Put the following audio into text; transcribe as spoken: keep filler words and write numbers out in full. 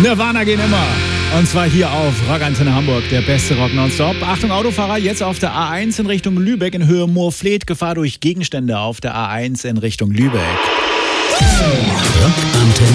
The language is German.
Nirvana gehen immer. Und zwar hier auf Rockantenne Hamburg, der beste Rock nonstop. Achtung Autofahrer, jetzt auf der A eins in Richtung Lübeck in Höhe Moorfleet. Gefahr durch Gegenstände auf der A eins in Richtung Lübeck. Rockantenne.